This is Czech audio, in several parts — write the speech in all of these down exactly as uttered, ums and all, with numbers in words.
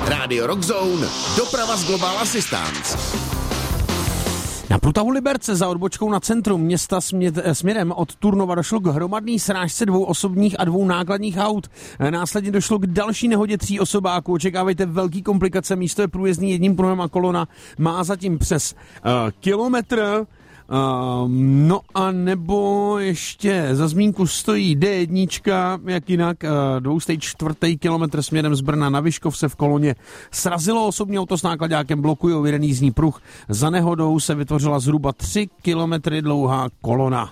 Rádio Rockzone, doprava z Global Assistance. Na průtahu Liberce za odbočkou na centrum města směrem od Turnova došlo k hromadný srážce dvou osobních a dvou nákladních aut. Následně došlo k další nehodě tří osobáků. Očekávejte velký komplikace, místo je průjezdný jedním pruhem a kolona má zatím přes uh, kilometr. Uh, no a nebo ještě za zmínku stojí D jedna, jak jinak, uh, dvoustej čtvrtý kilometr směrem z Brna na Vyškov se v koloně srazilo osobní auto s nákladákem, blokují jeden jízdní pruh. Za nehodou se vytvořila zhruba tři kilometry dlouhá kolona.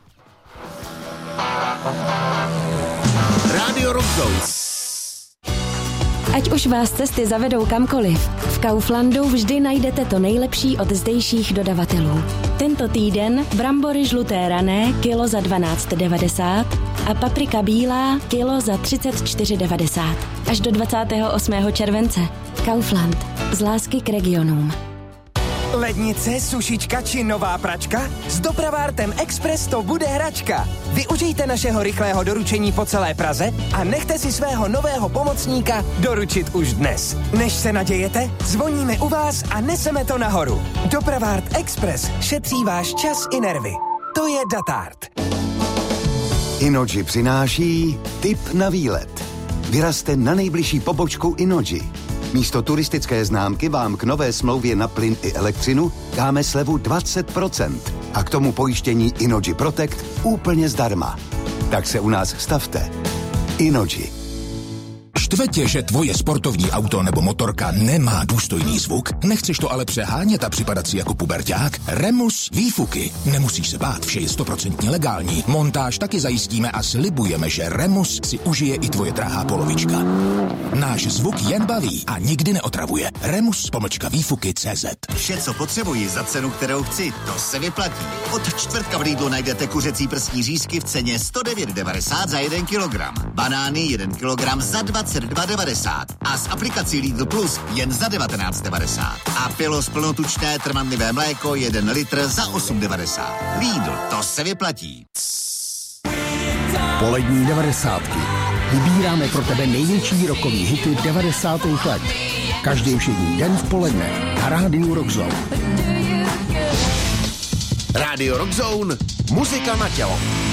Rádio Rockzone. Ať už vás cesty zavedou kamkoliv, v Kauflandu vždy najdete to nejlepší od zdejších dodavatelů. Tento týden brambory žluté rané kilo za dvanáct devadesát a paprika bílá kilo za třicet čtyři devadesát. Až do dvacátého osmého července. Kaufland. Z lásky k regionům. Lednice, sušička či nová pračka? S Dopravártem Express to bude hračka. Využijte našeho rychlého doručení po celé Praze a nechte si svého nového pomocníka doručit už dnes. Než se nadějete, zvoníme u vás a neseme to nahoru. Dopravárt Express šetří váš čas i nervy. To je Datard. Innogy přináší tip na výlet. Vyrazte na nejbližší pobočku Innogy. Místo turistické známky vám k nové smlouvě na plyn i elektřinu dáme slevu dvacet procent a k tomu pojištění Innogy Protect úplně zdarma. Tak se u nás stavte. Innogy. Štve tě, že tvoje sportovní auto nebo motorka nemá důstojný zvuk? Nechceš to ale přehánět a připadat si jako puberťák? Remus výfuky. Nemusíš se bát, vše je stoprocentně legální. Montáž taky zajistíme a slibujeme, že Remus si užije i tvoje drahá polovička. Náš zvuk jen baví a nikdy neotravuje. Remus pomlčka výfuky tečka cé zet. Vše, co potřebuji za cenu, kterou chci, to se vyplatí. Od čtvrtka v Lidlu najdete kuřecí prsní řízky v ceně sto devět devadesát za jeden kilogram. Banány jeden kilogram za dvacet dva devadesát a s aplikací Lidl Plus jen za devatenáct devadesát. A Pilos plnotučné trvanlivé mléko jeden litr za osm devadesát. Lidl, to se vyplatí. Polední devadesátky. Vybíráme pro tebe největší rockový hity devadesátých let. Každý všední den v poledne na Rádiu Rockzone. Rádio Rockzone, muzika na tělo.